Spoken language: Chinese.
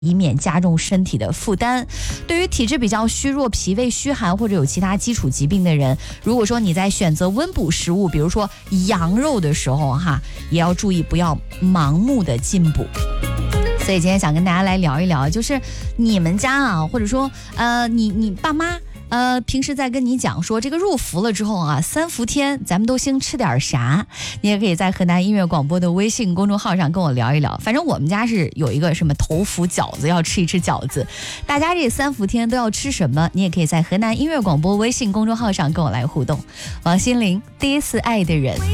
以免加重身体的负担。对于体质比较虚弱、脾胃虚寒或者有其他基础疾病的人，如果说你在选择温补食物，比如说羊肉的时候也要注意不要盲目的进补。所以今天想跟大家来聊一聊，就是你们家或者说你爸妈平时在跟你讲说这个入伏了之后3伏天咱们都先吃点啥，你也可以在河南音乐广播的微信公众号上跟我聊一聊。反正我们家是有一个什么头伏饺子，要吃一吃饺子。大家这3伏天都要吃什么，你也可以在河南音乐广播微信公众号上跟我来互动。王心凌，第一次爱的人。